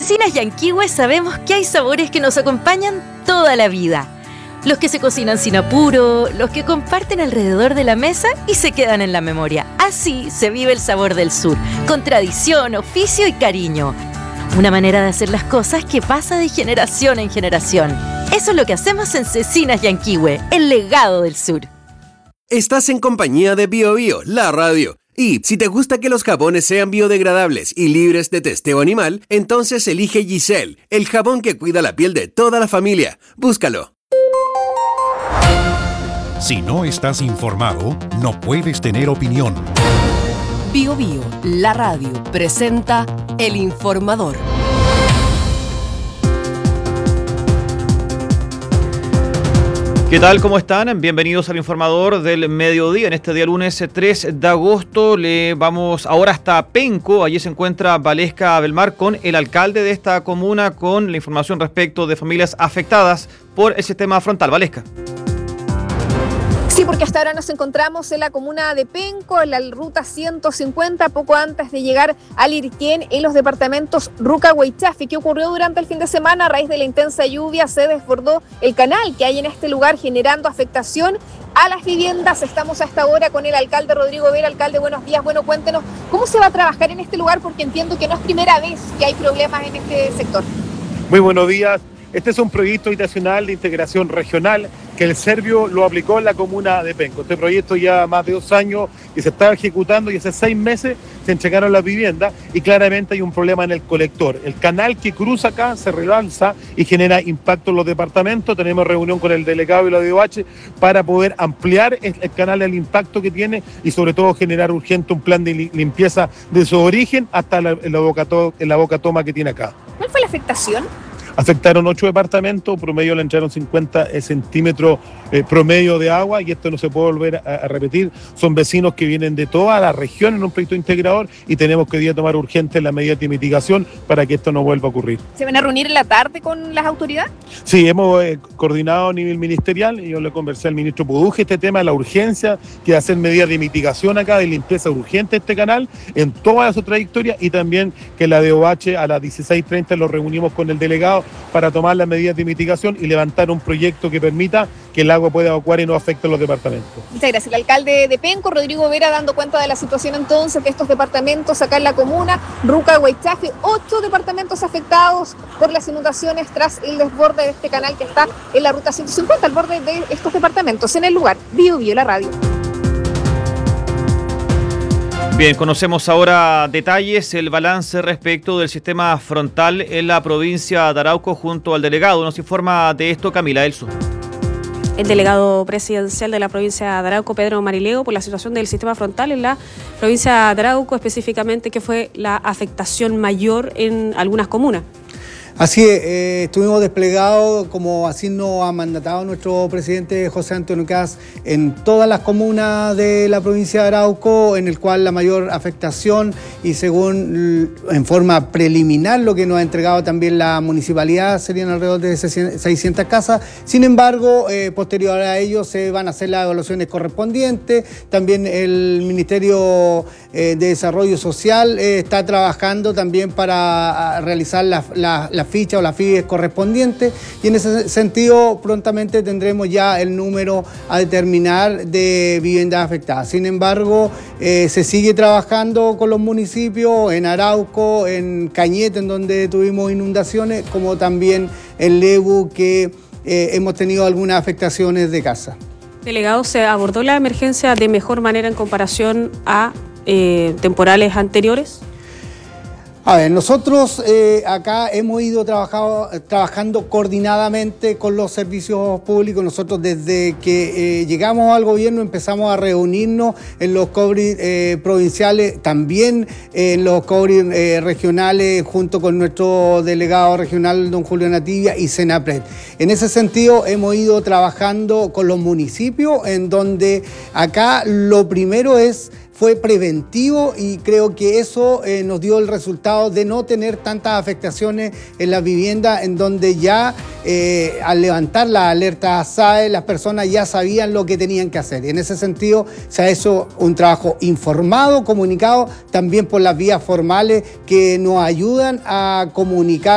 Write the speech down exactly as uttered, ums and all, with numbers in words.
Cecinas Yanquihue sabemos que hay sabores que nos acompañan toda la vida. Los que se cocinan sin apuro, los que comparten alrededor de la mesa y se quedan en la memoria. Así se vive el sabor del sur, con tradición, oficio y cariño. Una manera de hacer las cosas que pasa de generación en generación. Eso es lo que hacemos en Cecinas Yanquihue, el legado del sur. Estás en compañía de Bio Bio, la radio. Y si te gusta que los jabones sean biodegradables y libres de testeo animal, entonces elige Giselle, el jabón que cuida la piel de toda la familia. Búscalo. Si no estás informado, no puedes tener opinión. Bio Bio, la radio, presenta El Informador. ¿Qué tal? ¿Cómo están? Bienvenidos al Informador del Mediodía. En este día lunes tres de agosto le vamos ahora hasta Penco. Allí se encuentra Valesca Belmar con el alcalde de esta comuna con la información respecto de familias afectadas por el sistema frontal. Valesca. Sí, porque hasta ahora nos encontramos en la comuna de Penco, en la ruta ciento cincuenta, poco antes de llegar a Lirquén, en los departamentos Rucahue y Chafi. ¿Qué ocurrió durante el fin de semana? A raíz de la intensa lluvia se desbordó el canal que hay en este lugar, generando afectación a las viviendas. Estamos a esta hora con el alcalde Rodrigo Vera. Alcalde, buenos días. Bueno, cuéntenos, ¿cómo se va a trabajar en este lugar? Porque entiendo que no es primera vez que hay problemas en este sector. Muy buenos días. Este es un proyecto habitacional de integración regional que el Servio lo aplicó en la comuna de Penco. Este proyecto ya más de dos años y se está ejecutando y hace seis meses se entregaron las viviendas y claramente hay un problema en el colector. El canal que cruza acá se rebalsa y genera impacto en los departamentos. Tenemos reunión con el delegado y la D O H para poder ampliar el canal, el impacto que tiene y sobre todo generar urgente un plan de limpieza de su origen hasta la, la, boca, la boca toma que tiene acá. ¿Cuál fue la afectación? Afectaron ocho departamentos, promedio le entraron cincuenta centímetros eh, promedio de agua y esto no se puede volver a, a repetir. Son vecinos que vienen de toda la región en un proyecto integrador y tenemos que hoy día tomar urgente las medidas de mitigación para que esto no vuelva a ocurrir. ¿Se van a reunir en la tarde con las autoridades? Sí, hemos eh, coordinado a nivel ministerial y yo le conversé al ministro Puduje este tema de la urgencia que hacer medidas de mitigación acá, de limpieza urgente de este canal en toda su trayectoria y también que la D O H a las dieciséis treinta lo reunimos con el delegado para tomar las medidas de mitigación y levantar un proyecto que permita que el agua pueda evacuar y no afecte a los departamentos. Muchas gracias. El alcalde de Penco, Rodrigo Vera, dando cuenta de la situación entonces de estos departamentos acá en la comuna, Rucahue y Chafi, ocho departamentos afectados por las inundaciones tras el desborde de este canal que está en la ruta ciento cincuenta, al borde de estos departamentos. En el lugar, Bio Bio, la radio. Bien, conocemos ahora detalles, el balance respecto del sistema frontal en la provincia de Arauco junto al delegado. Nos informa de esto Camila Elso. El delegado presidencial de la provincia de Arauco, Pedro Marileo, por la situación del sistema frontal en la provincia de Arauco, específicamente que fue la afectación mayor en algunas comunas. Así es, eh, estuvimos desplegados, como así nos ha mandatado nuestro presidente José Antonio Kast, en todas las comunas de la provincia de Arauco, en el cual la mayor afectación y según en forma preliminar lo que nos ha entregado también la municipalidad serían alrededor de seiscientas casas. Sin embargo, eh, posterior a ello se van a hacer las evaluaciones correspondientes. También el Ministerio eh, de Desarrollo Social eh, está trabajando también para realizar la, la, la ficha o las fichas correspondientes y en ese sentido prontamente tendremos ya el número a determinar de viviendas afectadas. Sin embargo, eh, se sigue trabajando con los municipios en Arauco, en Cañete, en donde tuvimos inundaciones, como también en Lebu, que eh, hemos tenido algunas afectaciones de casa. Delegado, ¿se abordó la emergencia de mejor manera en comparación a eh, temporales anteriores? A ver, nosotros eh, acá hemos ido trabajado, trabajando coordinadamente con los servicios públicos. Nosotros desde que eh, llegamos al gobierno empezamos a reunirnos en los C O B R I eh, provinciales, también eh, en los C O B R I eh, regionales, junto con nuestro delegado regional, don Julio Nativia, y Senapred. En ese sentido hemos ido trabajando con los municipios, en donde acá lo primero es fue preventivo y creo que eso eh, nos dio el resultado de no tener tantas afectaciones en la vivienda, en donde ya eh, al levantar la alerta S A E las personas ya sabían lo que tenían que hacer. Y en ese sentido se ha hecho un trabajo informado, comunicado, también por las vías formales que nos ayudan a comunicar